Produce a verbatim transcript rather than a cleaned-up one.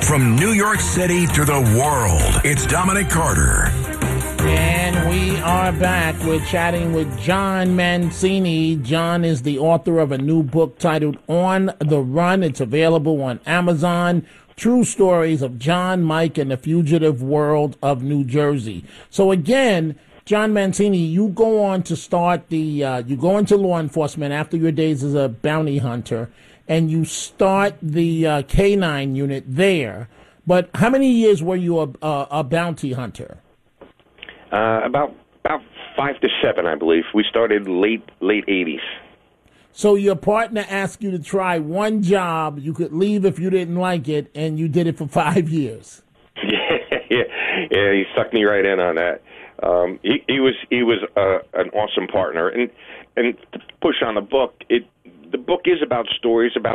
From New York City to the world, it's Dominic Carter. And we are back. We're chatting with John Mancini. John is the author of a new book titled On the Run. It's available on Amazon. True Stories of John, Mike, and the Fugitive World of New Jersey. So again, John Mancini, you go on to start the, uh, you go into law enforcement after your days as a bounty hunter, and you start the uh, K nine unit there. But how many years were you a, a, a bounty hunter? Uh, about about five to seven, I believe. We started late late eighties. So your partner asked you to try one job. You could leave if you didn't like it, and you did it for five years. Yeah, yeah, yeah. He sucked me right in on that. Um, he, he was he was uh, an awesome partner, and and to push on the book. It the book is about stories about